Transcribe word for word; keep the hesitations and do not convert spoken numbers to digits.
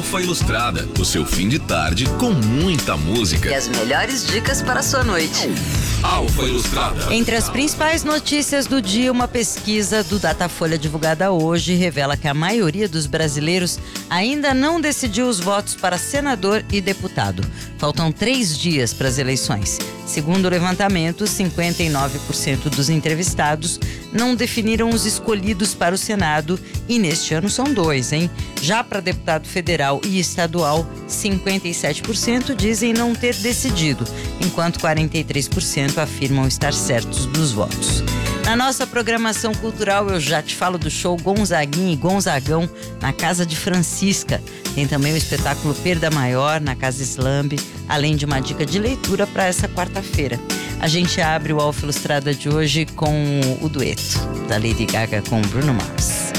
Alfa Ilustrada, o seu fim de tarde com muita música. E as melhores dicas para a sua noite. Alfa Ilustrada. Entre as principais notícias do dia, uma pesquisa do Datafolha divulgada hoje revela que a maioria dos brasileiros ainda não decidiu os votos para senador e deputado. Faltam três dias para as eleições. Segundo o levantamento, cinquenta e nove por cento dos entrevistados não definiram os escolhidos para o Senado e neste ano são dois, hein? Já para deputado federal e estadual, cinquenta e sete por cento dizem não ter decidido, enquanto quarenta e três por cento afirmam estar certos dos votos. Na nossa programação cultural, eu já te falo do show Gonzaguinha e Gonzagão na Casa de Francisca. Tem também o espetáculo Perda Maior na Casa Slamb, além de uma dica de leitura para essa quarta-feira. A gente abre o Alfa Ilustrada de hoje com o dueto da Lady Gaga com Bruno Mars.